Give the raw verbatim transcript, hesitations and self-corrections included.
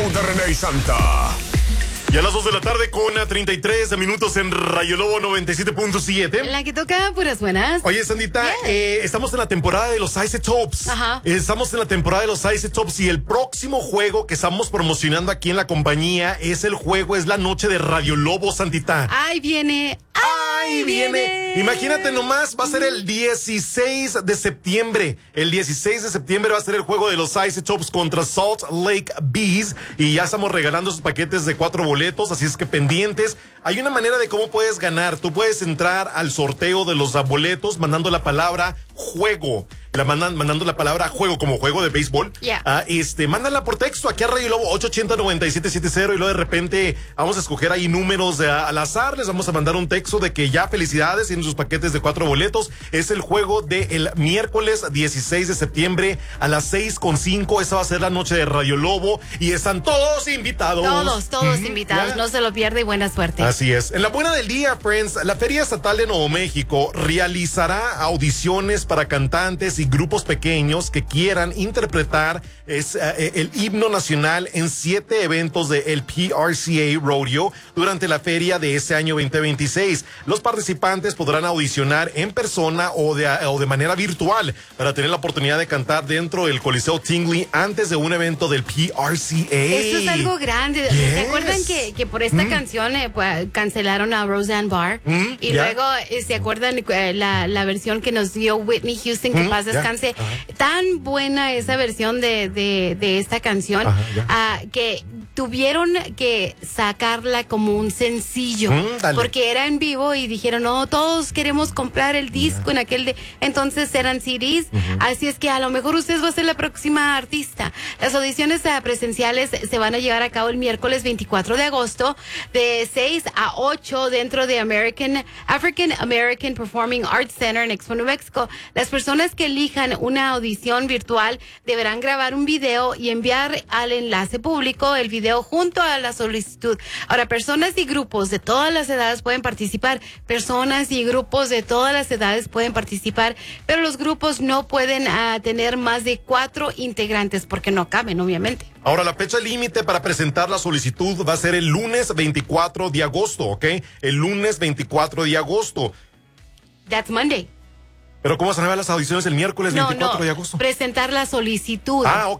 show de René y Santa. Y a las dos de la tarde con treinta y tres minutos en Rayo Lobo noventa y siete punto siete. La que toca puras buenas. Oye, Sandita, Yeah. eh, estamos en la temporada de los Isotopes. Ajá. Estamos en la temporada de los Isotopes y el próximo juego que estamos promocionando aquí en la compañía es el juego, es la noche de Radio Lobo, Sandita. Ahí viene. Ahí viene. Imagínate nomás, va a ser el dieciséis de septiembre. El dieciséis de septiembre va a ser el juego de los Isotopes contra Salt Lake Bees. Y ya estamos regalando esos paquetes de cuatro boletos, así es que pendientes. Hay una manera de cómo puedes ganar. Tú puedes entrar al sorteo de los boletos mandando la palabra juego. La mandan, mandando la palabra juego como juego de béisbol. Yeah. Ah, este, mándala por texto aquí a Radio Lobo ocho ochenta, noventa y siete setenta y luego de repente vamos a escoger ahí números de, a, al azar. Les vamos a mandar un texto de que ya felicidades, tienen sus paquetes de cuatro boletos. Es el juego del miércoles dieciséis de septiembre a las seis con cinco. Esa va a ser la noche de Radio Lobo y están todos invitados. Todos, todos Ujú, invitados. ya. No se lo pierde y buena suerte. Así es. En la buena del día, friends, la Feria Estatal de Nuevo México realizará audiciones para cantantes y grupos pequeños que quieran interpretar es, eh, el himno nacional en siete eventos del P R C A Rodeo durante la feria de ese año veinte veintiséis. Los participantes podrán audicionar en persona o de, o de manera virtual para tener la oportunidad de cantar dentro del Coliseo Tingley antes de un evento del P R C A. Esto es algo grande. Yes. ¿Se acuerdan que, que por esta Mm. canción eh, pues, cancelaron a Roseanne Barr? Mm, y ya. luego, eh, ¿se acuerdan eh, la, la versión que nos dio Whitney Houston, que Mm, paz ya. descanse? Ajá. Tan buena esa versión de, de, de esta canción, Ajá, ya. ah, que tuvieron que sacarla como un sencillo, Mm, dale. porque era en vivo y dijeron, no, todos queremos comprar el disco en aquel de... Entonces eran C Ds, así es que a lo mejor usted va a ser la próxima artista. Las audiciones eh, presenciales se van a llevar a cabo el miércoles veinticuatro de agosto de seis a ocho dentro de American African American Performing Arts Center en Expo New Mexico. Las personas que elijan una audición virtual deberán grabar un video y enviar al enlace público el video junto a la solicitud. Ahora, personas y grupos de todas las edades pueden participar. Personas y grupos de todas las edades pueden participar, pero los grupos no pueden uh, tener más de cuatro integrantes porque no caben, obviamente. Ahora, la fecha límite para presentar la solicitud va a ser el lunes veinticuatro de agosto, ¿ok? El lunes veinticuatro de agosto. That's Monday. Pero ¿cómo se van a ver las audiciones el miércoles No, veinticuatro no, de agosto? presentar la solicitud. Ah, ok.